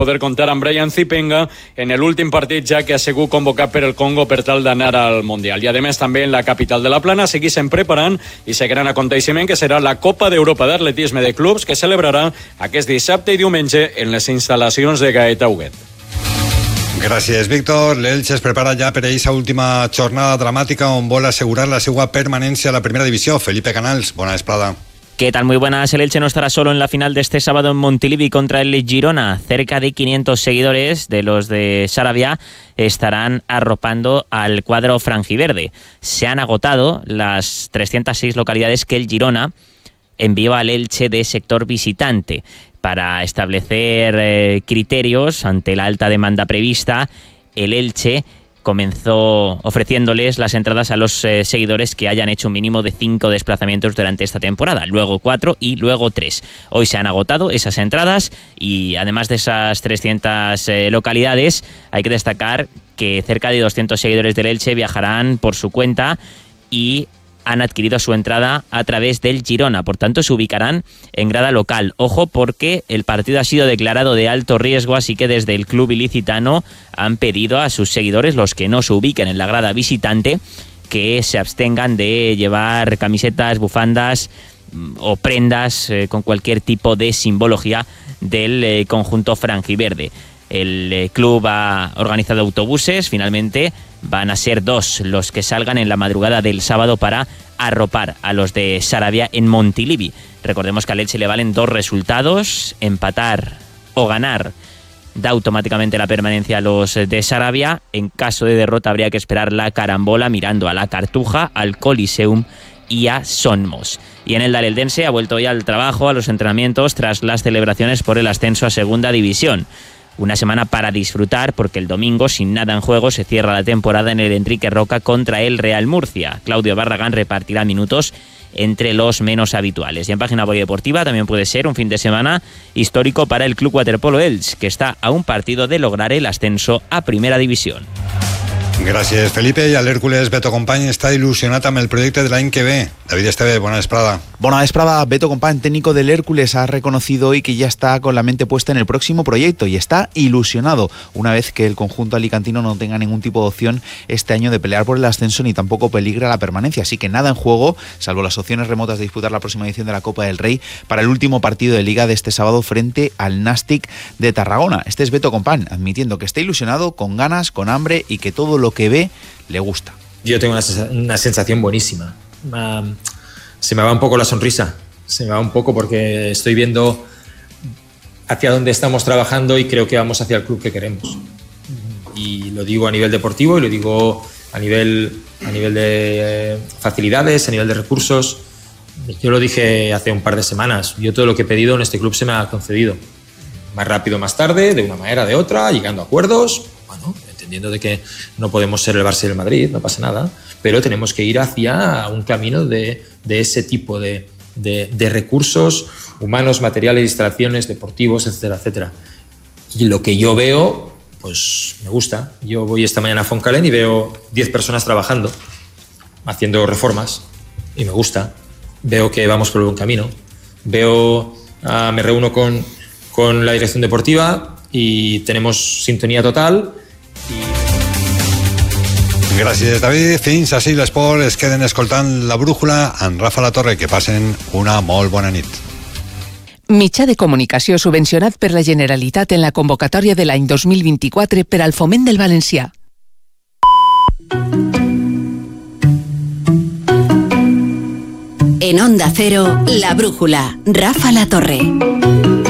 poder contar amb Brian Zipenga en l'últim partit ja que ha sigut convocat per el Congo per tal d'anar al Mundial. I a més també en la capital de la Plana segueixen preparant i ese gran aconteixement que serà la Copa d'Europa d'Atletisme de Clubs que celebrarà aquest dissabte i diumenge en les instal·lacions de Gaeta Huguet. Gràcies, Víctor. L'Elche es prepara ja per a aquesta última jornada dramàtica on vol assegurar la seva permanència a la primera divisió. Felipe Canals, bona vesprada. ¿Qué tal? Muy buenas. El Elche no estará solo en la final de este sábado en Montilivi contra el Girona. Cerca de 500 seguidores de los de Sarabia estarán arropando al cuadro franjiverde. Se han agotado las 306 localidades que el Girona envió al Elche de sector visitante. Para establecer criterios ante la alta demanda prevista, el Elche comenzó ofreciéndoles las entradas a los seguidores que hayan hecho un mínimo de 5 desplazamientos durante esta temporada, luego 4 y luego 3. Hoy se han agotado esas entradas y además de esas 300 localidades, hay que destacar que cerca de 200 seguidores del Elche viajarán por su cuenta y han adquirido su entrada a través del Girona, por tanto se ubicarán en grada local. Ojo, porque el partido ha sido declarado de alto riesgo, así que desde el club ilicitano han pedido a sus seguidores, los que no se ubiquen en la grada visitante, que se abstengan de llevar camisetas, bufandas o prendas con cualquier tipo de simbología del conjunto franjiverde. El club ha organizado autobuses, finalmente van a ser 2 los que salgan en la madrugada del sábado para arropar a los de Sarabia en Montilivi. Recordemos que al Elche le valen 2 resultados, empatar o ganar da automáticamente la permanencia a los de Sarabia. En caso de derrota habría que esperar la carambola mirando a la Cartuja, al Coliseum y a Sonmos. Y en el Daleldense ha vuelto ya al trabajo, a los entrenamientos tras las celebraciones por el ascenso a Segunda División. Una semana para disfrutar porque el domingo, sin nada en juego, se cierra la temporada en el Enrique Roca contra el Real Murcia. Claudio Barragán repartirá minutos entre los menos habituales. Y en página polideportiva también puede ser un fin de semana histórico para el Club Waterpolo Elche, que está a un partido de lograr el ascenso a Primera División. Gràcies, Felipe. I l'Hèrcules Beto Company està il·lusionat amb el projecte de l'any que ve. David Esteve, bona vesprada. Bona vesprada. Beto Company, técnico del Hércules, ha reconocido hoy que ya está con la mente puesta en el próximo proyecto y está ilusionado una vez que el conjunto alicantino no tenga ningún tipo de opción este año de pelear por el ascenso ni tampoco peligra la permanencia. Así que nada en juego, salvo las opciones remotas de disputar la próxima edición de la Copa del Rey para el último partido de Liga de este sábado frente al Nàstic de Tarragona. Este es Beto Company, admitiendo que está ilusionado, con ganas, con hambre y que todo lo que ve le gusta. Yo tengo una sensación buenísima. Se me va un poco la sonrisa, se me va un poco porque estoy viendo hacia dónde estamos trabajando y creo que vamos hacia el club que queremos. Y lo digo a nivel deportivo y lo digo a nivel de facilidades, a nivel de recursos. Yo lo dije hace un par de semanas, yo todo lo que he pedido en este club se me ha concedido. Más rápido, más tarde, de una manera, de otra, llegando a acuerdos, bueno, entendiendo de que no podemos ser el Barça y el Madrid, no pasa nada, pero tenemos que ir hacia un camino de ese tipo de recursos humanos, materiales, instalaciones, deportivos, etcétera, etcétera. Y lo que yo veo, pues me gusta. Yo voy esta mañana a Foncalén y veo 10 personas trabajando, haciendo reformas, y me gusta. Veo que vamos por un buen camino. Me reúno con la dirección deportiva y tenemos sintonía total. Gràcies, David. Fins així l'esport. Es queden escoltant La Brújula amb Rafa La Torre. Que passen una molt bona nit. Mitjà de comunicació subvencionat per la Generalitat en la convocatòria de l'any 2024 per al foment del valencià. En Onda Cero, La Brújula, Rafa La Torre.